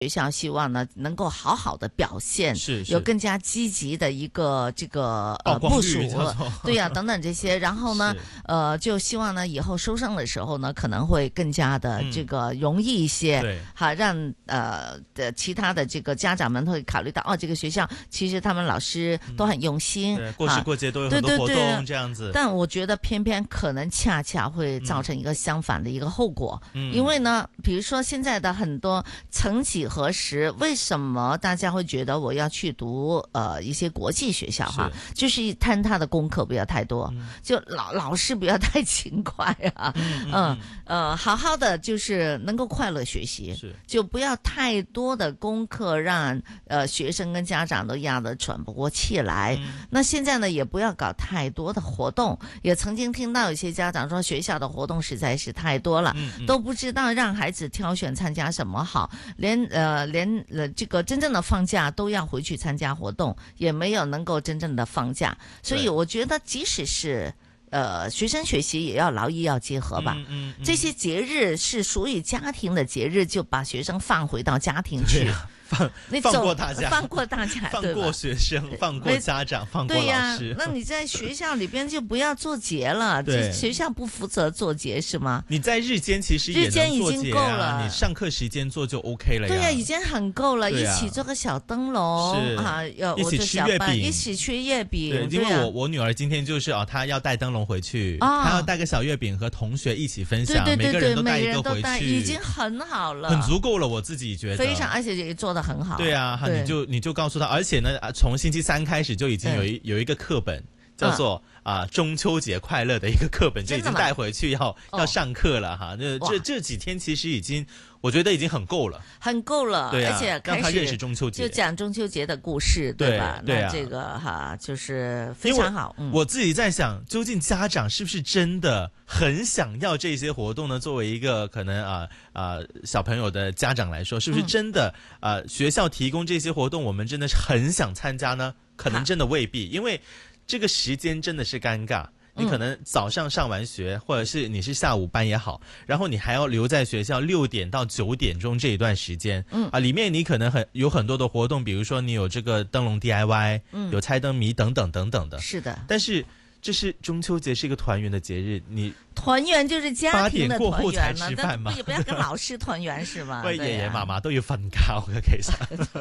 学校希望呢能够好好的表现，有更加积极的一个这个部署，对呀、等等这些。然后呢，就希望呢以后收生的时候呢，可能会更加的这个容易一些，好让其他的这个家长们会考虑到这个学校其实他们老师都很用心， 过时过节都有很多活动这样子。 但我觉得偏偏可能恰恰会造成一个相反的一个后果，因为呢，比如说现在的很多曾几何时，为什么大家会觉得我要去读一些国际学校哈？就是贪他的功课不要太多，就老师不要太勤快啊，好好的就是能够快乐学习，就不要太多的功课让学生跟家长都压得喘不过气来。那现在呢，也不要搞太多的活动，也曾经听到有些家长说学校的活动实在是太多了，都不知道让孩子挑选参加什么好，连这个真正的放假都要回去参加活动，也没有能够真正的放假。所以我觉得即使是学生学习也要劳逸要结合吧，这些节日是属于家庭的节日，就把学生放回到家庭去。 放过大家， 放过大家， 放过学生，放过家长，放过老师。 那你在学校里边就不要做节了，学校不负责做节是吗？ 你在日间其实也能做节日间已经够了， 你上课时间做就 OK 了呀。 对呀，已经很够了，一起做个小灯笼啊， 一起吃月饼， 一起吃月饼。 因为我女儿今天就是她要带灯笼回去，她要带个小月饼和同学一起分享，每个人都带一个回去， 已经很好了， 很足够了，我自己觉得非常，而且也做得很好。 对啊，你就告诉他，而且呢，从星期三开始就已经有一个课本叫做中秋节快乐的一个课本，就已经带回去要上课了哈。这几天其实已经我觉得已经很够了， 很够了， 对而且开始让他认识中秋节， 就讲中秋节的故事，对吧？ 对那这个就是非常好。 我自己在想，究竟家长是不是真的很想要这些活动呢？作为一个可能小朋友的家长来说，是不是真的学校提供这些活动，我们真的是很想参加呢？可能真的未必，因为这个时间真的是尴尬。你可能早上上完学，或者是你是下午班也好，然后你还要留在学校6点到9点钟这一段时间，里面你可能有很多的活动，比如说你有这个灯笼 DIY，有猜灯谜等等等等的。 是的， 但是这是中秋节，是一个团圆的节日，你团圆就是家庭的团圆 8点过后才吃饭嘛， 也不要跟老師團圓是嗎？ 喂，爺爺嫲嫲都要瞓覺嘅，其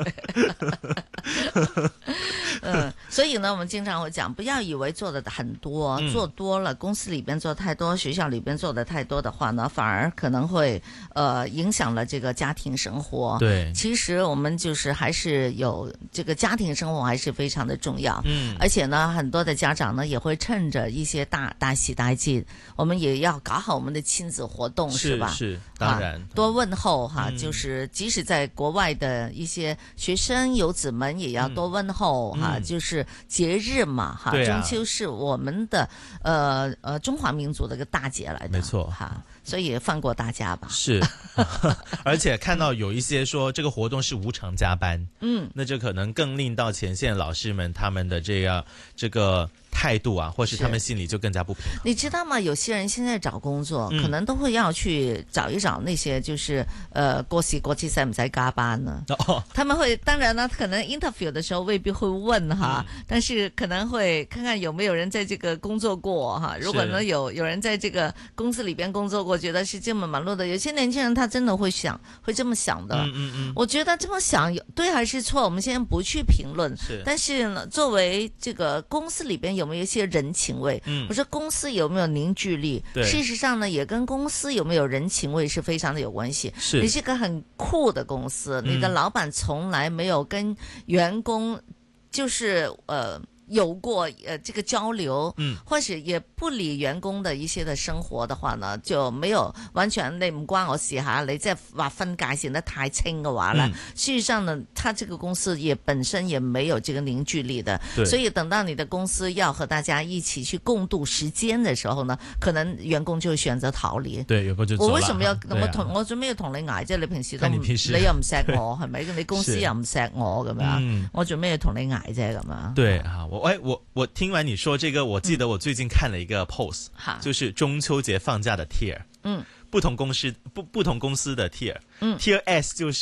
實。 所以呢，我們經常會講，不要以為做的很多，做多了，公司裏邊做太多，學校裏邊做的太多的話呢，反而可能會影響了這個家庭生活。 對， 其實我們就是還是有這個家庭生活還是非常的重要。而且呢，很多的家長呢也會趁着一些大喜大祭，我們也要搞好我們的親子活動，是吧？ 是，當然。 多問候哈，就是即使在國外的一些學生遊子們也要多問候哈，就是節日嘛哈，中秋是我們的中華民族的一個大節來的， 沒錯哈，所以放過大家吧。 是，而且看到有一些說這個活動是無償加班，那就可能更令到前線老師們他們的這個態度啊，或是他們心裡就更加不平衡。 你知道嗎？有些人現在找工作，可能都會要去找一找那些就是過時過節使唔使加班呢？他們會，當然呢，可能 interview 的時候未必會問哈，但是可能會看看有沒有人在這個工作過哈。如果呢有人在這個公司裡邊工作過，覺得是這麼忙碌的，有些年輕人他真的會這麼想的。我覺得這麼想對還是錯，我們先不去評論。但是呢，作為這個公司裡邊有沒有一些人情味？我說公司有沒有凝聚力？事實上呢，也跟公司有沒有人情味是非常的有關係。你是個很酷的公司，你的老闆從來沒有跟員工就是有過這個交流，或者也不理員工的一些的生活的話呢，就沒有完全你唔關我事下，你即係劃分界線得太清嘅話呢，事實上呢，他這個公司也本身也沒有這個凝聚力的，所以等到你的公司要和大家一起去共度時間的時候呢，可能員工就選擇逃離。 對，員工就走了。 我為什麼要我做咩要同你捱啫？你平時都你又唔錫我，係咪？你公司又唔錫我咁樣，我做咩要同你捱啫？咁樣。 對啊，我聽完你說這個，我記得我最近看了一個 post，就是中秋節放假的 tier，不同公司的 tier，tier S 就是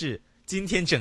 今天整